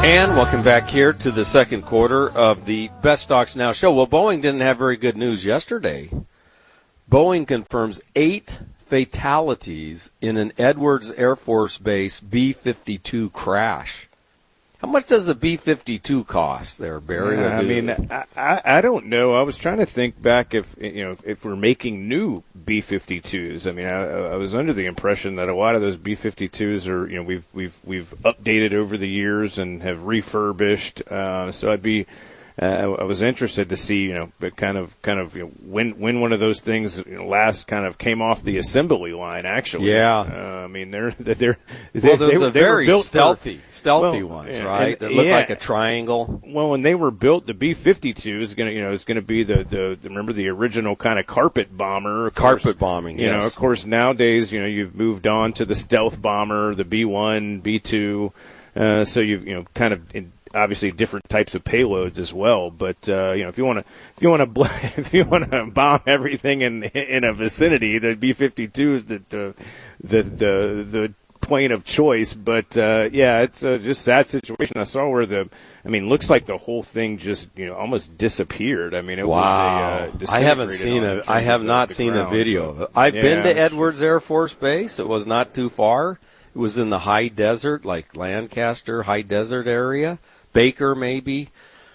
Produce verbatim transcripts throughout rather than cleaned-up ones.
And welcome back here to the second quarter of the Best Stocks Now show. Well, Boeing didn't have very good news yesterday. Boeing confirms eight fatalities in an Edwards Air Force Base B fifty-two crash. How much does a B fifty-two cost there, Barry? Yeah, I mean, I, I, I don't know. I was trying to think back if, you know, if we're making new B fifty-twos. I mean, I, I was under the impression that a lot of those B fifty-twos are, you know, we've we've we've updated over the years and have refurbished. Uh, so I'd be, uh, I was interested to see, you know, but kind of kind of you know, when when one of those things you know, last kind of came off the assembly line. Actually, yeah. Uh, I mean, they're they're they, well, they're, they, they're they very were built stealthy, for, stealthy well, ones, and, right? And, that look yeah. like a triangle. Well, when they were built, the B fifty-two is going to, you know, is going to be the, the, the remember the original kind of carpet bomber. Of carpet course, bombing, you yes. know, of course, nowadays, you know, you've moved on to the stealth bomber, the B one, B two. Uh, so you've, you know, kind of in, obviously different types of payloads as well. But uh, you know, if you want to, if you want to, bl- if you want to bomb everything in in a vicinity, the B fifty-two is the the the the, the plane of choice. But uh, yeah, it's uh, just sad situation. I saw where the, I mean, looks like the whole thing just you know almost disappeared. I mean, it wow. was a, uh, I haven't seen a, I have not the seen ground, a video of it. I've yeah, been to Edwards Air Force Base. It was not too far. It was in the high desert, like Lancaster, high desert area. Baker, maybe.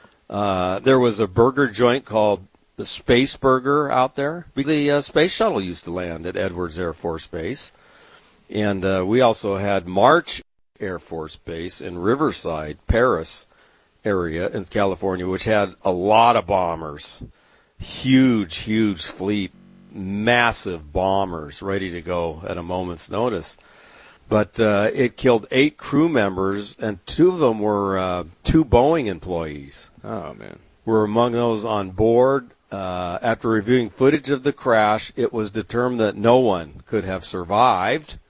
Uh, there was a burger joint called the Space Burger out there. The uh, space shuttle used to land at Edwards Air Force Base. And uh, we also had March Air Force Base in Riverside, Paris area in California, which had a lot of bombers. Huge, huge fleet, massive bombers ready to go at a moment's notice. But uh, it killed eight crew members, and two of them were uh, two Boeing employees. Oh, man. Were among those on board. Uh, after reviewing footage of the crash, it was determined that no one could have survived.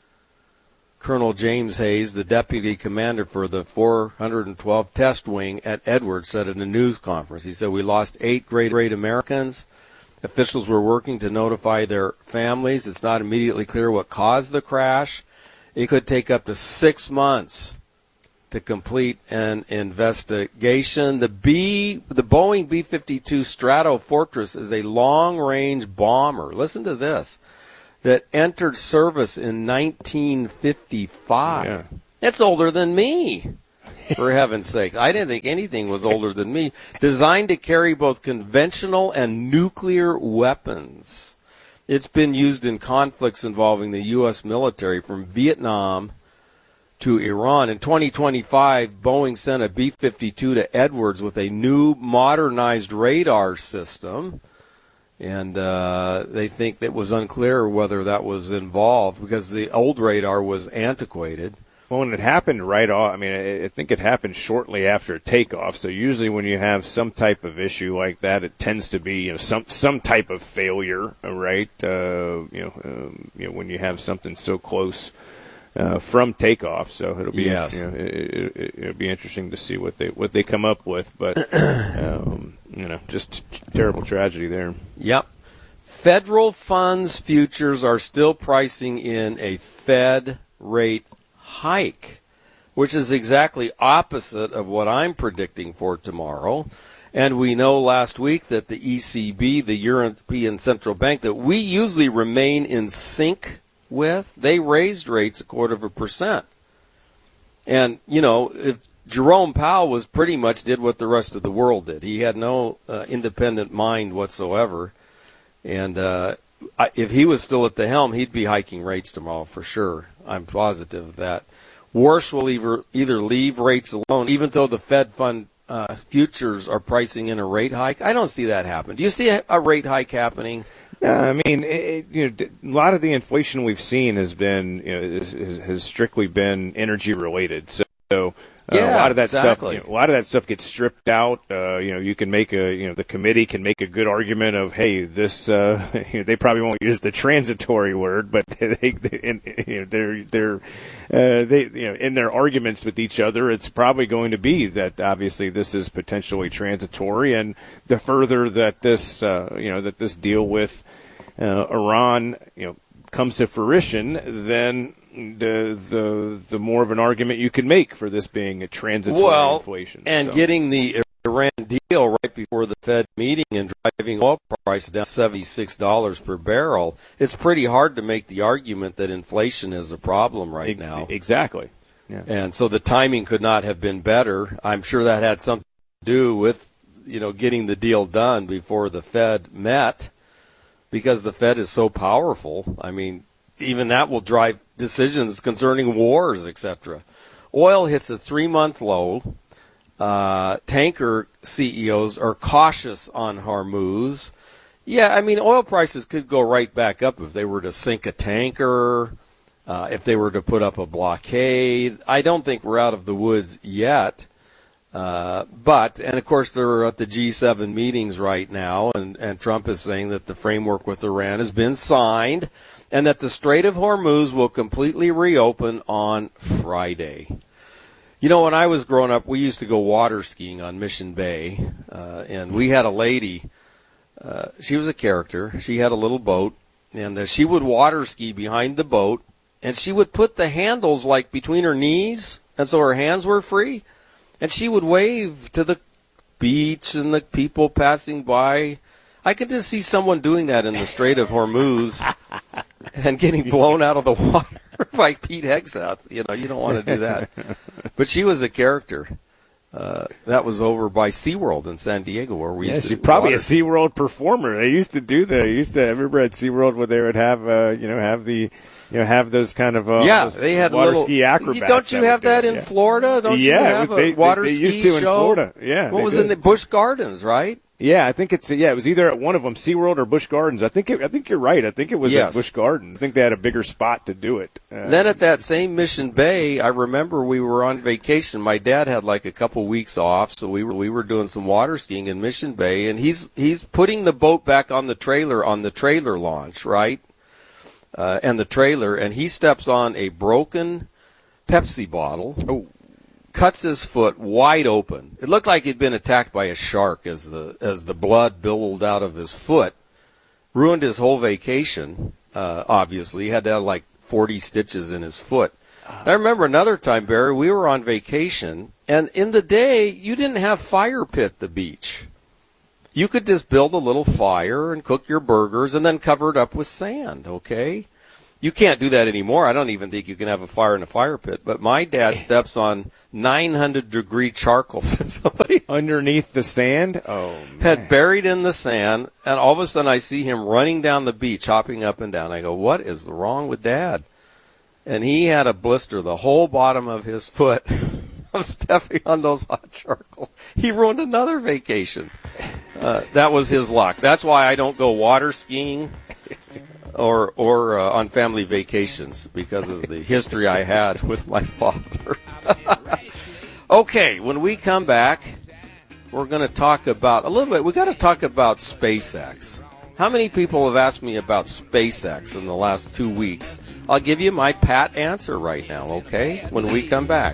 Colonel James Hayes, the deputy commander for the four hundred twelve Test Wing at Edwards, said in a news conference, he said, "We lost eight great, great Americans. Officials were working to notify their families. It's not immediately clear what caused the crash. It could take up to six months to complete an investigation." The B, the Boeing B fifty-two Stratofortress is a long-range bomber. Listen to this. That entered service in nineteen fifty-five. Yeah. It's older than me, for heaven's sake. I didn't think anything was older than me. Designed to carry both conventional and nuclear weapons. It's been used in conflicts involving the U S military from Vietnam to Iran. In twenty twenty-five, Boeing sent a B fifty-two to Edwards with a new modernized radar system. And uh, they think it was unclear whether that was involved because the old radar was antiquated. Well, when it happened right off, I mean, I, I think it happened shortly after takeoff. So usually when you have some type of issue like that, it tends to be, you know, some some type of failure, right? Uh, you know, um, you know, when you have something so close uh, from takeoff. So it'll be, yes. you know, it, it, it'll be interesting to see what they what they come up with. But um, you know, just t- terrible tragedy there. Yep. Federal funds futures are still pricing in a Fed rate hike, which is exactly opposite of what I'm predicting for tomorrow. And we know last week that the E C B, the European Central Bank, that we usually remain in sync with, they raised rates a quarter of a percent. And, you know, if Jerome Powell was pretty much did what the rest of the world did. He had no uh, independent mind whatsoever. And uh, I, if he was still at the helm, he'd be hiking rates tomorrow for sure. I'm positive of that. Warsh will either, either leave rates alone, even though the Fed fund uh, futures are pricing in a rate hike. I don't see that happen. Do you see a, a rate hike happening? Yeah, I mean, it, you know, a lot of the inflation we've seen has been, you know, is, has strictly been energy related. So. So uh, yeah, a lot of that exactly. stuff, you know, a lot of that stuff gets stripped out. Uh, you know, you can make a, you know, the committee can make a good argument of, hey, this. Uh, you know, they probably won't use the transitory word, but they, they in, you know, they're they're uh, they, you know, in their arguments with each other, it's probably going to be that obviously this is potentially transitory, and the further that this, uh, you know, that this deal with uh, Iran, you know, comes to fruition, then the the the more of an argument you can make for this being a transitory well, inflation. And so. Getting the Iran deal right before the Fed meeting and driving oil prices down seventy-six dollars per barrel, it's pretty hard to make the argument that inflation is a problem right e- now. Exactly. Yeah. And so the timing could not have been better. I'm sure that had something to do with, you know, getting the deal done before the Fed met, because the Fed is so powerful. I mean, even that will drive decisions concerning wars, et cetera. Oil hits a three-month low. Uh, tanker C E Os are cautious on Hormuz. Yeah, I mean, oil prices could go right back up if they were to sink a tanker, uh, if they were to put up a blockade. I don't think we're out of the woods yet. Uh, but, and of course, they're at the G seven meetings right now, and, and Trump is saying that the framework with Iran has been signed and that the Strait of Hormuz will completely reopen on Friday. You know, when I was growing up, we used to go water skiing on Mission Bay, uh, and we had a lady, uh, she was a character. She had a little boat, and uh, she would water ski behind the boat, and she would put the handles, like, between her knees, and so her hands were free, and she would wave to the beach and the people passing by. I could just see someone doing that in the Strait of Hormuz and getting blown out of the water by Pete Hegseth. You know, you don't want to do that. But she was a character. Uh, that was over by SeaWorld in San Diego, where we yeah, used to. She's probably water. a SeaWorld performer. They used to do that. They used to. I remember at SeaWorld where they would have, uh, you know, have the, you know, have those kind of uh, yeah, they had water little, ski acrobats. Don't you that have that do, in yeah. Florida? Don't yeah, you have they, a water they, they ski used to show? in Florida. Yeah, what was did. in the Busch Gardens, right? Yeah, I think it's yeah. It was either at one of them, SeaWorld or Busch Gardens. I think it, I think you're right. I think it was yes. at Busch Gardens. I think they had a bigger spot to do it. Uh, then at that same Mission Bay, I remember we were on vacation. My dad had like a couple weeks off, so we were we were doing some water skiing in Mission Bay, and he's he's putting the boat back on the trailer on the trailer launch, right? Uh, and the trailer, and he steps on a broken Pepsi bottle. Oh. Cuts his foot wide open. It looked like he'd been attacked by a shark as the as the blood billowed out of his foot. Ruined his whole vacation, uh, obviously. He had to have like forty stitches in his foot. I remember another time, Barry, we were on vacation, and in the day, you didn't have fire pit at the beach. You could just build a little fire and cook your burgers and then cover it up with sand, okay? You can't do that anymore. I don't even think you can have a fire in a fire pit. But my dad steps on nine hundred degree charcoal. Somebody underneath the sand? Oh, man. Had buried in the sand, and all of a sudden I see him running down the beach, hopping up and down. I go, what is wrong with Dad? And he had a blister the whole bottom of his foot of stepping on those hot charcoal. He ruined another vacation. Uh, that was his luck. That's why I don't go water skiing or or uh, on family vacations, because of the history I had with my father. Okay, when we come back, we're going to talk about a little bit. We got to talk about SpaceX. How many people have asked me about SpaceX in the last two weeks? I'll give you my pat answer right now, okay? When we come back.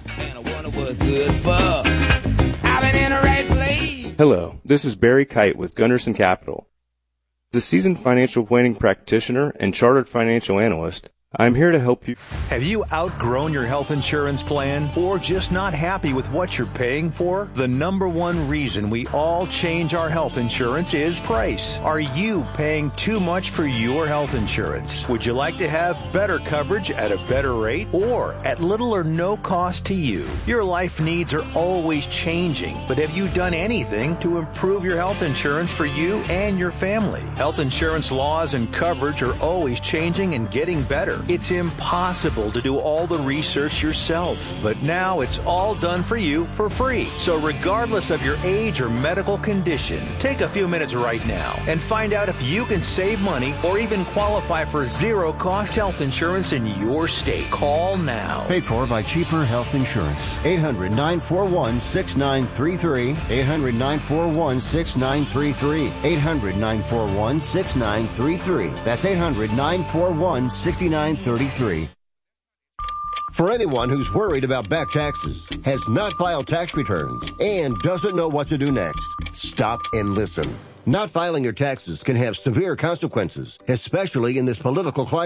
Hello, this is Barry Kite with Gunderson Capital. As a seasoned financial planning practitioner and chartered financial analyst, I'm here to help you. Have you outgrown your health insurance plan or just not happy with what you're paying for? The number one reason we all change our health insurance is price. Are you paying too much for your health insurance? Would you like to have better coverage at a better rate or at little or no cost to you? Your life needs are always changing, but have you done anything to improve your health insurance for you and your family? Health insurance laws and coverage are always changing and getting better. It's impossible to do all the research yourself, but now it's all done for you for free. So regardless of your age or medical condition, take a few minutes right now and find out if you can save money or even qualify for zero-cost health insurance in your state. Call now. Paid for by Cheaper Health Insurance. eight hundred, nine four one, six nine three three. eight hundred, nine four one, six nine three three. eight hundred, nine four one, six nine three three. That's eight hundred, nine four one, six nine three three. For anyone who's worried about back taxes, has not filed tax returns, and doesn't know what to do next, stop and listen. Not filing your taxes can have severe consequences, especially in this political climate.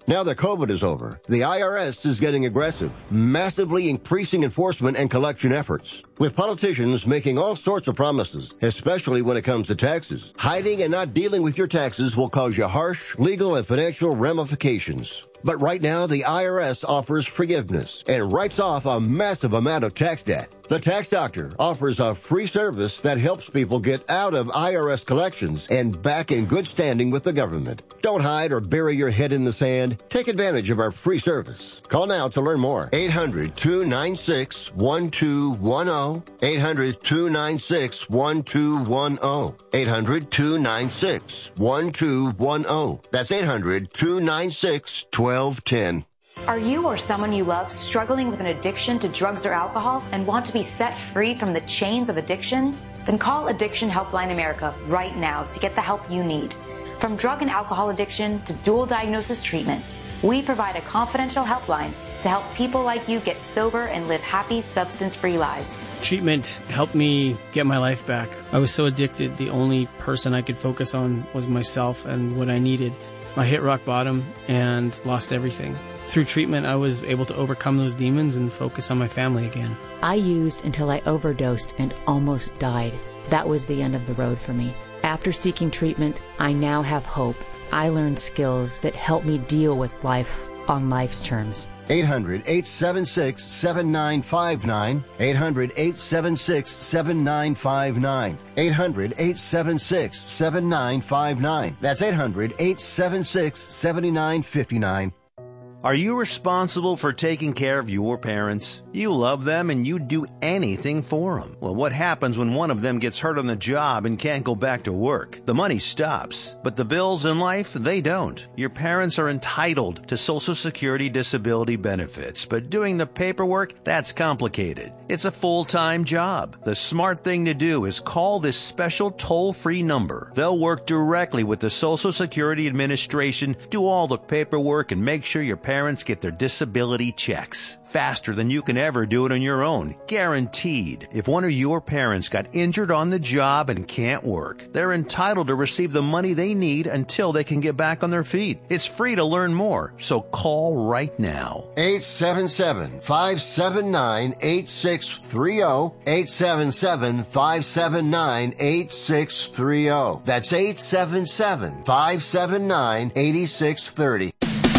Now that COVID is over, the I R S is getting aggressive, massively increasing enforcement and collection efforts. With politicians making all sorts of promises, especially when it comes to taxes. Hiding and not dealing with your taxes will cause you harsh legal and financial ramifications. But right now, the I R S offers forgiveness and writes off a massive amount of tax debt. The Tax Doctor offers a free service that helps people get out of I R S collections and back in good standing with the government. Don't hide or bury your head in the sand. Take advantage of our free service. Call now to learn more. eight hundred, two nine six, one two one zero. eight hundred, two nine six, one two one zero. eight hundred, two nine six, one two one zero. That's eight hundred, two nine six, one two one zero. Are you or someone you love struggling with an addiction to drugs or alcohol and want to be set free from the chains of addiction? Then call Addiction Helpline America right now to get the help you need. From drug and alcohol addiction to dual diagnosis treatment, we provide a confidential helpline to help people like you get sober and live happy, substance-free lives. Treatment helped me get my life back. I was so addicted, the only person I could focus on was myself and what I needed. I hit rock bottom and lost everything. Through treatment, I was able to overcome those demons and focus on my family again. I used until I overdosed and almost died. That was the end of the road for me. After seeking treatment, I now have hope. I learned skills that help me deal with life on life's terms. eight hundred, eight seven six, seven nine five nine. eight hundred, eight seven six, seven nine five nine. eight hundred, eight seven six, seven nine five nine. That's eight hundred, eight seven six, seven nine five nine. Are you responsible for taking care of your parents? You love them and you'd do anything for them. Well, what happens when one of them gets hurt on the job and can't go back to work? The money stops, but the bills in life, they don't. Your parents are entitled to Social Security disability benefits, but doing the paperwork, that's complicated. It's a full-time job. The smart thing to do is call this special toll-free number. They'll work directly with the Social Security Administration, do all the paperwork, and make sure your parents Parents get their disability checks faster than you can ever do it on your own. Guaranteed. If one of your parents got injured on the job and can't work, they're entitled to receive the money they need until they can get back on their feet. It's free to learn more, so call right now. eight seven seven, five seven nine, eight six three zero. eight seven seven, five seven nine, eight six three zero. That's eight seven seven, five seven nine, eight six three zero.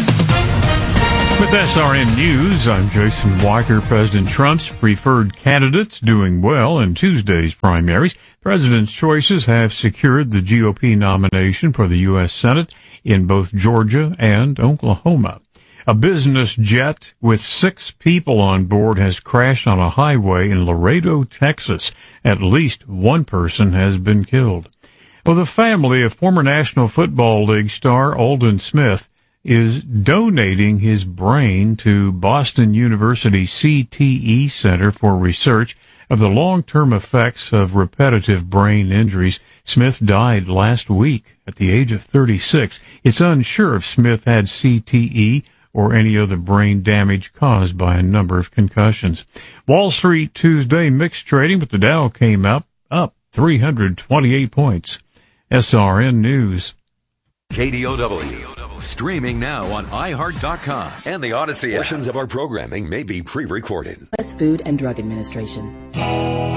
With S R N News, I'm Jason Weicker. President Trump's preferred candidates doing well in Tuesday's primaries. President's choices have secured the G O P nomination for the U S Senate in both Georgia and Oklahoma. A business jet with six people on board has crashed on a highway in Laredo, Texas. At least one person has been killed. Well, the family of former National Football League star Aldon Smith is donating his brain to Boston University C T E Center for Research of the long-term effects of repetitive brain injuries. Smith died last week at the age of thirty-six. It's unsure if Smith had C T E or any other brain damage caused by a number of concussions. Wall Street Tuesday mixed trading, but the Dow came up, up three hundred twenty-eight points. S R N News. K D O W. Streaming now on i heart dot com and the Odyssey app. Portions of our programming may be pre-recorded. U S Food and Drug Administration.